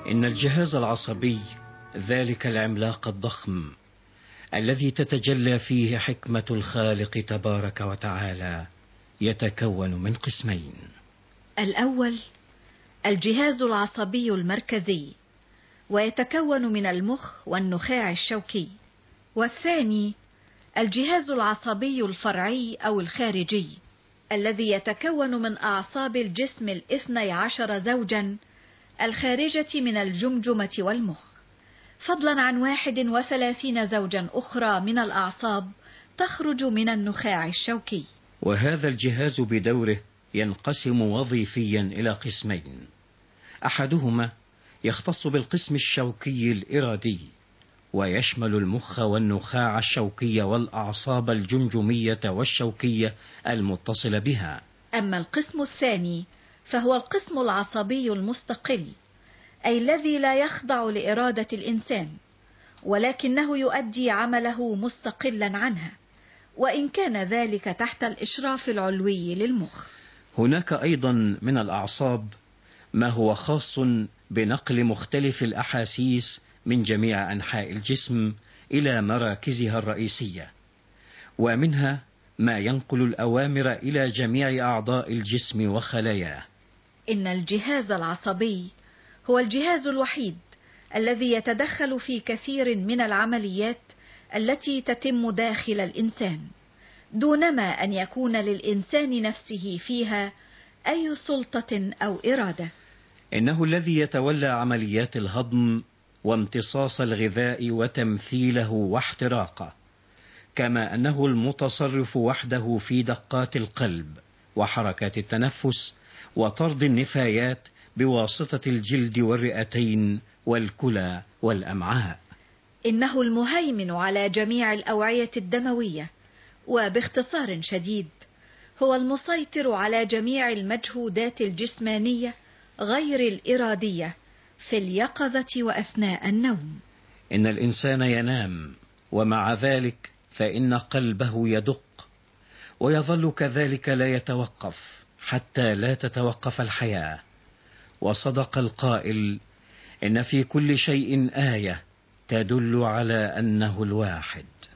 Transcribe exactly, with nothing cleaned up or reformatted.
إن الجهاز العصبي ذلك العملاق الضخم الذي تتجلى فيه حكمة الخالق تبارك وتعالى يتكون من قسمين. الأول الجهاز العصبي المركزي، ويتكون من المخ والنخاع الشوكي. والثاني الجهاز العصبي الفرعي أو الخارجي، الذي يتكون من أعصاب الجسم الاثني عشر زوجا الخارجة من الجمجمة والمخ، فضلا عن واحد وثلاثين زوجا أخرى من الأعصاب تخرج من النخاع الشوكي. وهذا الجهاز بدوره ينقسم وظيفيا إلى قسمين: أحدهما يختص بالقسم الشوكي الإرادي، ويشمل المخ والنخاع الشوكي والأعصاب الجمجمية والشوكية المتصلة بها. أما القسم الثاني فهو القسم العصبي المستقل، أي الذي لا يخضع لإرادة الإنسان، ولكنه يؤدي عمله مستقلا عنها، وإن كان ذلك تحت الإشراف العلوي للمخ. هناك أيضا من الأعصاب ما هو خاص بنقل مختلف الأحاسيس من جميع أنحاء الجسم إلى مراكزها الرئيسية، ومنها ما ينقل الأوامر إلى جميع أعضاء الجسم وخلاياه. إن الجهاز العصبي هو الجهاز الوحيد الذي يتدخل في كثير من العمليات التي تتم داخل الإنسان، دونما أن يكون للإنسان نفسه فيها أي سلطة أو إرادة. إنه الذي يتولى عمليات الهضم وامتصاص الغذاء وتمثيله واحتراقه، كما أنه المتصرف وحده في دقات القلب وحركات التنفس وطرد النفايات بواسطة الجلد والرئتين والكلى والأمعاء. إنه المهيمن على جميع الأوعية الدموية، وباختصار شديد هو المسيطر على جميع المجهودات الجسمانية غير الإرادية في اليقظة وأثناء النوم. إن الإنسان ينام، ومع ذلك فإن قلبه يدق، ويظل كذلك لا يتوقف حتى لا تتوقف الحياة. وصدق القائل: إن في كل شيء آية تدل على أنه الواحد.